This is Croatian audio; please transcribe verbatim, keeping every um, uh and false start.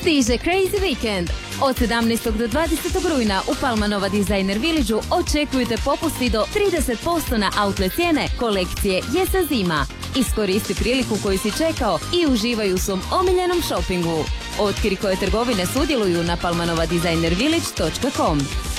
Stiže Crazy Weekend. Od sedamnaestog do dvadesetog rujna u Palmanova Designer Village-u očekujte popusti do trideset posto na outlet cijene kolekcije Jesa Zima. Iskoristi priliku koju si čekao i uživaj u svom omiljenom šopingu. Otkri koje trgovine sudjeluju na palmanovadesignervillage točka com.